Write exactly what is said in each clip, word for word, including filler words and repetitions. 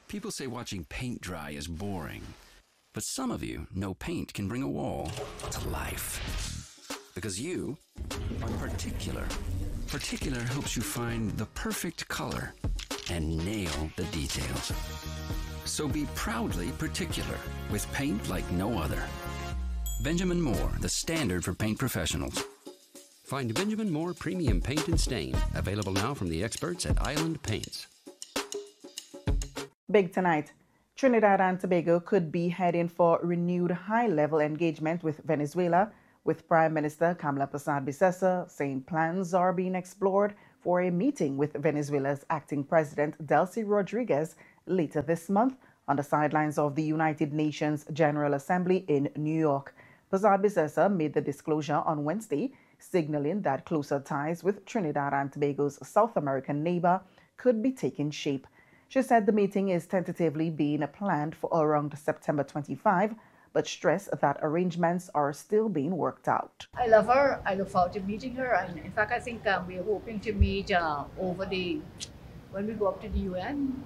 People say watching paint dry is boring, but some of you know paint can bring a wall to life. Because you are particular. Particular helps you find the perfect color and nail the details. So be proudly particular with paint like no other. Benjamin Moore, the standard for paint professionals. Find Benjamin Moore Premium Paint and Stain, available now from the experts at Island Paints. Big tonight. Trinidad and Tobago could be heading for renewed high-level engagement with Venezuela, with Prime Minister Kamla Persad-Bissessar saying plans are being explored for a meeting with Venezuela's acting president Delcy Rodriguez later this month on the sidelines of the United Nations General Assembly in New York. Persad-Bissessar made the disclosure on Wednesday, signaling that closer ties with Trinidad and Tobago's South American neighbor could be taking shape. She said the meeting is tentatively being planned for around September twenty-fifth, but stressed that arrangements are still being worked out. I love her. I look forward to meeting her. And in fact, I think um, we're hoping to meet uh, over the, when we go up to the U N.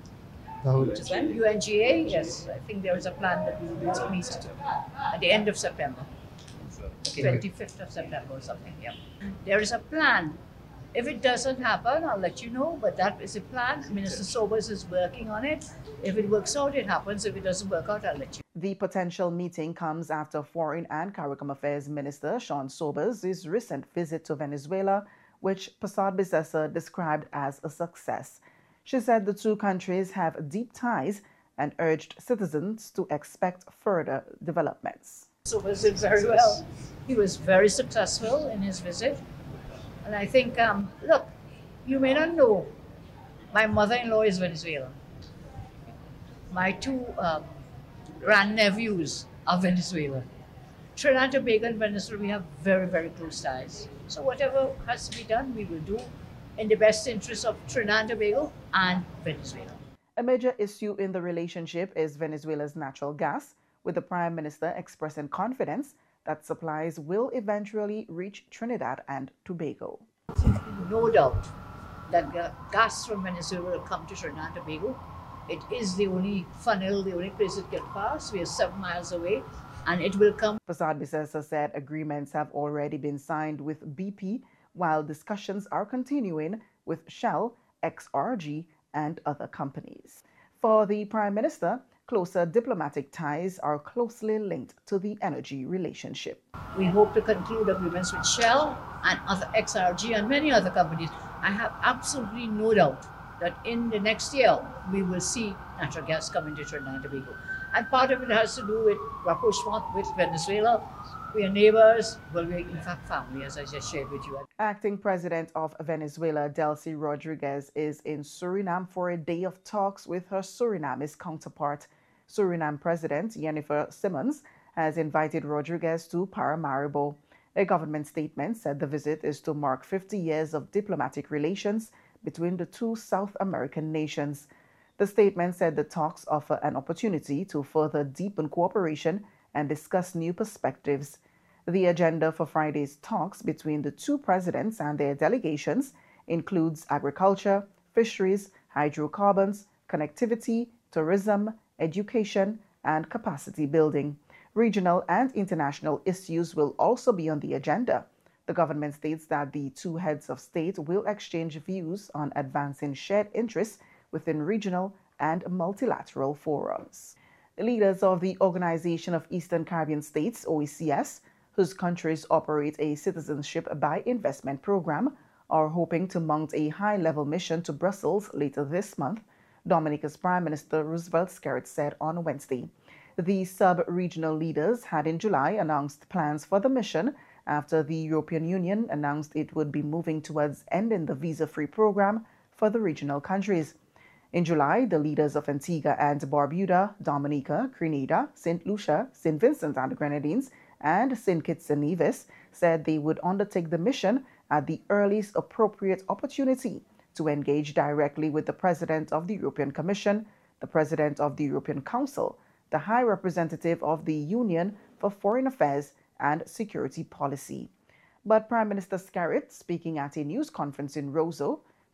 U N G A, yes. I think there is a plan that we will meet at the end of September. twenty-fifth of September or something, yeah. There is a plan. If it doesn't happen, I'll let you know, but that is a plan. Minister Sobers is working on it. If it works out, it happens. If it doesn't work out, I'll let you know. The potential meeting comes after Foreign and CARICOM Affairs Minister Sean Sobers' recent visit to Venezuela, which Persad-Bissessar described as a success. She said the two countries have deep ties and urged citizens to expect further developments. Sobers did very well. He was very successful in his visit. And I think, um, look, you may not know, my mother-in-law is Venezuelan. My two um, grandnephews are Venezuelan. Trinidad and Tobago and Venezuela, we have very, very close ties. So whatever has to be done, we will do in the best interest of Trinidad and Tobago and Venezuela. A major issue in the relationship is Venezuela's natural gas, with the Prime Minister expressing confidence that supplies will eventually reach Trinidad and Tobago. No doubt that gas from Venezuela will come to Trinidad and Tobago. It is the only funnel, the only place it can pass. We are seven miles away, and it will come. Persad-Bissessar said agreements have already been signed with B P, while discussions are continuing with Shell, X R G, and other companies. For the Prime Minister, closer diplomatic ties are closely linked to the energy relationship. We hope to conclude agreements with Shell and other X R G and many other companies. I have absolutely no doubt that in the next year, we will see natural gas coming to Trinidad and Tobago. And part of it has to do with rapprochement with Venezuela. We are neighbors, well, we're in fact family, as I just shared with you. Acting President of Venezuela, Delcy Rodriguez, is in Suriname for a day of talks with her Surinamese counterpart. Suriname President Jennifer Simmons has invited Rodriguez to Paramaribo. A government statement said the visit is to mark fifty years of diplomatic relations between the two South American nations. The statement said the talks offer an opportunity to further deepen cooperation and discuss new perspectives. The agenda for Friday's talks between the two presidents and their delegations includes agriculture, fisheries, hydrocarbons, connectivity, tourism, education, and capacity building. Regional and international issues will also be on the agenda. The government states that the two heads of state will exchange views on advancing shared interests within regional and multilateral forums. The leaders of the Organization of Eastern Caribbean States, O E C S, whose countries operate a citizenship by investment program, are hoping to mount a high-level mission to Brussels later this month, Dominica's Prime Minister Roosevelt Skerrit said on Wednesday. The sub-regional leaders had in July announced plans for the mission after the European Union announced it would be moving towards ending the visa-free program for the regional countries. In July, the leaders of Antigua and Barbuda, Dominica, Grenada, Saint Lucia, Saint Vincent and the Grenadines, and Saint Kitts and Nevis said they would undertake the mission at the earliest appropriate opportunity to engage directly with the President of the European Commission, the President of the European Council, the High Representative of the Union for Foreign Affairs and Security Policy. But Prime Minister Skerrit, speaking at a news conference in Roseau,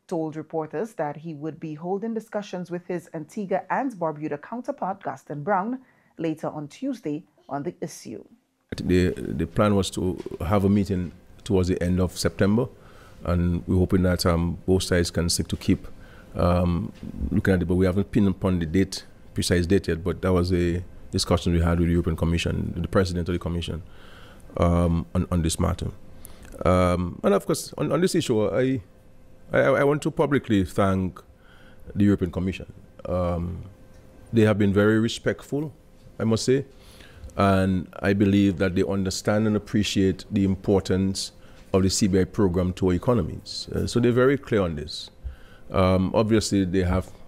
told reporters that he would be holding discussions with his Antigua and Barbuda counterpart, Gaston Brown, later on Tuesday on the issue. The, the plan was to have a meeting towards the end of September, and we're hoping that um, both sides can stick to keep um, looking at it, but we haven't pinned upon the date, precise date yet, but that was a discussion we had with the European Commission, the President of the Commission, um, on, on this matter. Um, and of course, on, on this issue, I, I, I want to publicly thank the European Commission. Um, they have been very respectful, I must say, and I believe that they understand and appreciate the importance of the C B I program to our economies. Uh, so they're very clear on this. Um, obviously, they have